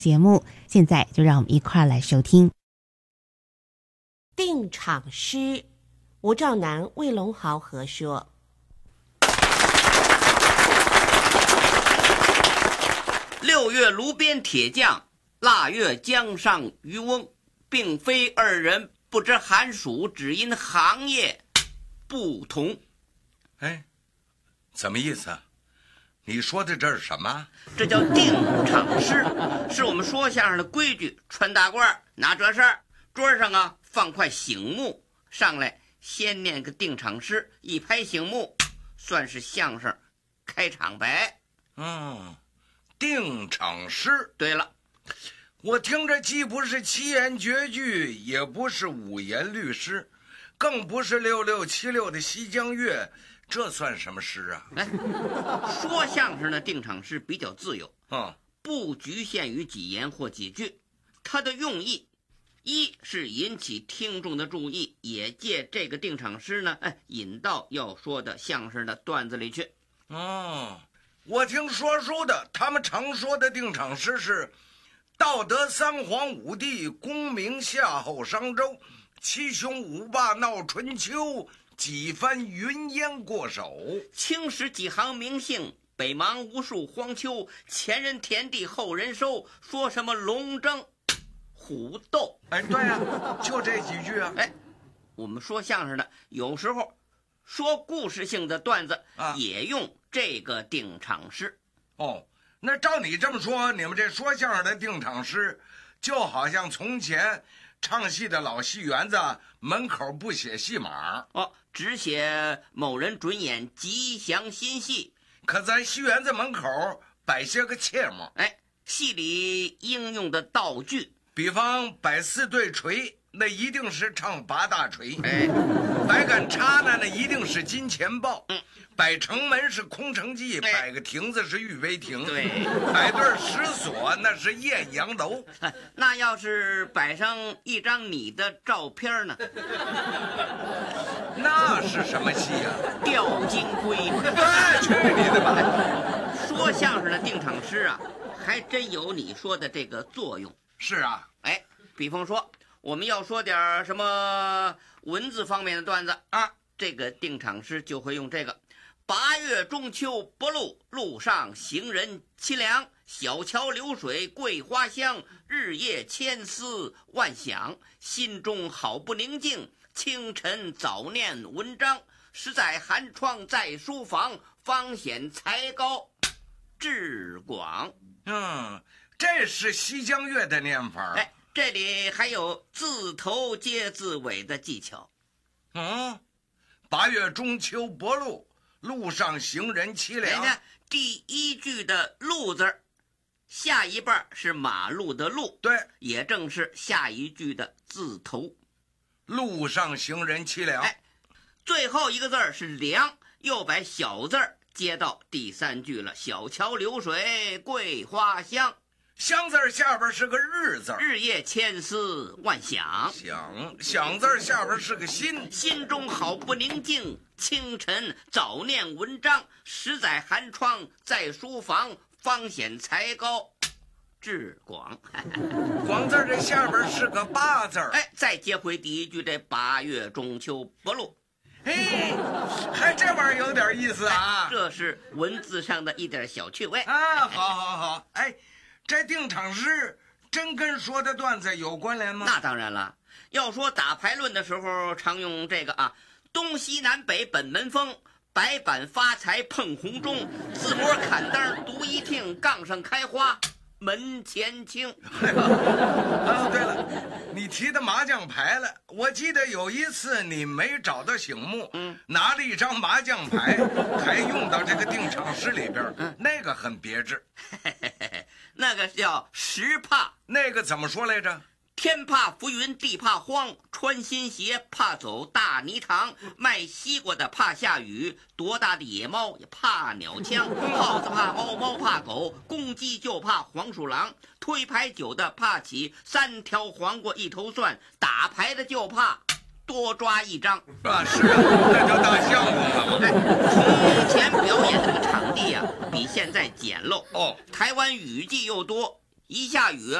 节目，现在就让我们一块来收听。 定场诗，吴兆南、魏龙豪合说。 6月炉边铁匠，腊月江上渔翁，并非二人不知寒暑，只因行业不同。 哎，怎么意思啊？你说的这是什么？ 这叫定场诗，是我们说相声的规矩。穿大褂，拿折扇，桌上啊放块醒目，上来先念个定场诗，一拍醒目，算是相声开场白。 定场诗。 对了， 我听着既不是七言绝句，也不是五言律诗，更不是6676的西江月，这算什么诗啊？ 哎，说相声的定场诗比较自由，不局限于几言或几句。它的用意，一是引起听众的注意，也借这个定场诗呢，引到要说的相声的段子里去。 我听说书的，他们常说的定场诗是道德三皇五帝，功名夏后商周，七雄五霸闹春秋，几番云烟过手， 青史几行名姓，北邙无数荒丘，前人田地后人收，说什么龙争虎斗。 哎，对啊，就这几句啊。 哎，我们说相声的有时候说故事性的段子也用这个定场诗。 那照你这么说，你们这说相声的定场诗就好像从前唱戏的老戏园子门口不写戏码， 只写某人准演吉祥新戏， 可在戏园子门口摆些个切末。 戏里应用的道具， 比方摆4对锤，那一定是唱8大锤。摆杆叉呢，那一定是金钱豹。摆城门是空城计，摆个亭子是玉杯亭。 对， 摆对石锁那是艳阳楼。 那要是摆上一张你的照片呢？ 那是什么戏啊？ 吊金龟。 去你的吧！ 说相声的定场诗啊，还真有你说的这个作用。 是啊， 比方说我们要说点什么文字方面的段子啊，这个定场诗就会用这个。8月中秋不露，路上行人凄凉，小桥流水桂花香，日夜千思万想，心中好不宁静，清晨早念文章，实在寒窗在书房，方显才高志广。 这是西江月的念法。 这里还有字头接字尾的技巧。 8月中秋不露，路上行人凄凉。 第一句的路字，下一半是马路的路， 对， 也正是下一句的字头。 路上行人凄凉。 最后一个字是凉，又把小字接到第3句了。小桥流水桂花香， 香字下边是个日字， 日夜千思万想。 想字下边是个心， 心中好不宁静，清晨早念文章，实在寒窗在书房，方显才高志广。 广字这下边是个八字。 再接回第一句这8月中秋不露。 还这玩意儿有点意思啊。 这是文字上的一点小趣味好。这定场诗真跟说的段子有关联吗？ 那当然了，要说打牌论的时候常用这个啊，东西南北本门风，白板发财碰红钟，自摸砍灯独一听，杠上开花门前清。 对了，你提的麻将牌了，我记得有一次你没找到醒目，拿了一张麻将牌，还用到这个定场诗里边，那个很别致。 那个叫实怕。 那个怎么说来着？ 天怕浮云地怕荒，穿新鞋怕走大泥塘，卖西瓜的怕下雨，多大的野猫也怕鸟枪，耗子怕猫，猫怕狗，公鸡就怕黄鼠狼，推牌九的怕起3条黄瓜1头蒜，打牌的就怕多抓一张。 是啊，那叫大项目了。 从前表演这个场地啊，比现在简陋。台湾雨季又多， 一下雨